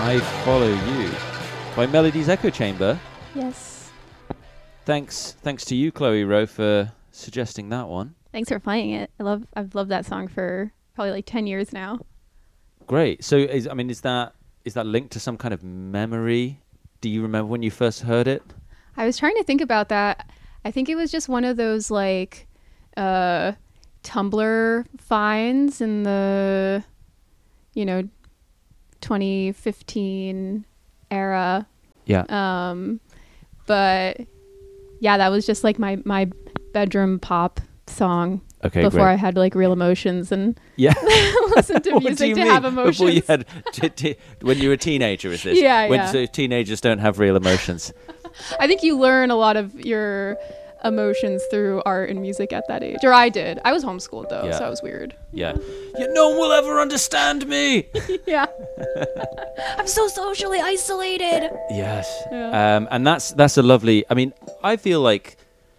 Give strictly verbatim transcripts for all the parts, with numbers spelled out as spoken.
I Follow You by Melody's Echo Chamber. Yes. Thanks thanks to you, Chloe Rowe, for suggesting that one. Thanks for playing it. I love I've loved that song for probably like ten years now. Great. So is I mean is that is that linked to some kind of memory? Do you remember when you first heard it? I was trying to think about that. I think it was just one of those like uh Tumblr finds in the you know twenty fifteen era. Yeah. Um but yeah, that was just like my my bedroom pop song. Okay, before great. I had like real emotions and yeah. listen to What do music you to mean? have emotions. Before you had t- t- when you were a teenager, is this? Yeah, when yeah. So teenagers don't have real emotions. I think you learn a lot of your emotions through art and music at that age. Or I did. I was homeschooled though, Yeah. so it was weird. Yeah. yeah. No one will ever understand me. Yeah. I'm so socially isolated. Yes. Yeah. Um, and that's that's a lovely. I mean, I feel like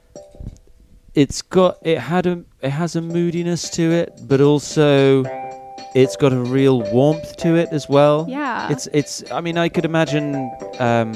it's got it had a it has a moodiness to it, but also it's got a real warmth to it as well. Yeah. It's it's. I mean, I could imagine um,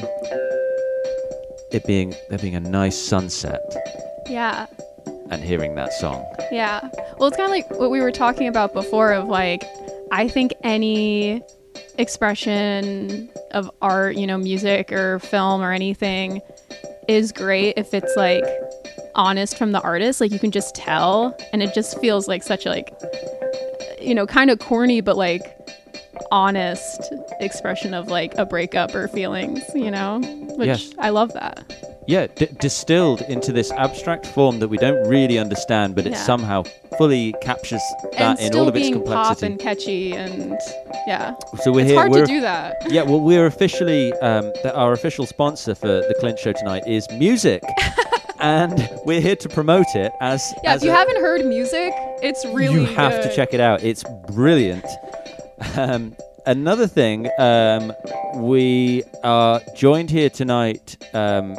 it being there being a nice sunset Yeah. and hearing that song. Yeah. Well, it's kind of like what we were talking about before of like, I think any expression of art, you know, music or film or anything is great if it's like honest from the artist. Like you can just tell, and it just feels like such a like, you know, kind of corny, but like honest expression of like a breakup or feelings, you know, which Yes. I love that. Yeah, d- distilled into this abstract form that we don't really understand, but it Yeah. somehow fully captures that And in still all of its being pop complexity. and catchy, and yeah, So we're it's here. hard we're to do that. Yeah, well, we're officially um, the, our official sponsor for the Clint Show tonight is music, and we're here to promote it as. Yeah, as if you a- haven't heard music, it's really you have to good. check it out. It's brilliant. Um, another thing, um, we are joined here tonight um,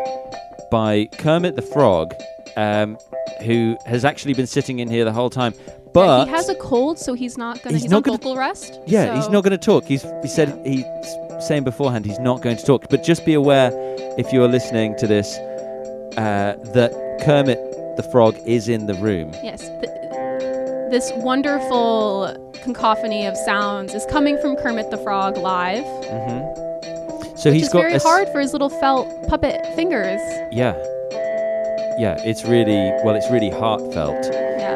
by Kermit the Frog, um, who has actually been sitting in here the whole time. But Yeah, he has a cold, so he's not gonna. He's He's, not on gonna- vocal rest. Yeah, so- he's not going to talk. He's he said he's saying beforehand he's not going to talk. But just be aware, if you are listening to this, uh, that Kermit the Frog is in the room. Yes, th- this wonderful cacophony of sounds is coming from Kermit the Frog live, Mm-hmm. So which he's is got very a s- hard for his little felt puppet fingers. Yeah, yeah. It's really well. It's really heartfelt, Yeah,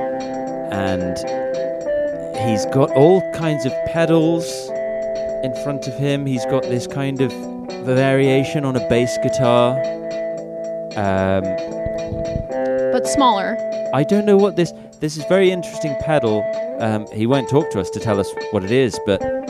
and he's got all kinds of pedals in front of him. He's got this kind of variation on a bass guitar. Um, but smaller. I don't know what this. This is very interesting pedal. Um, he won't talk to us to tell us what it is, but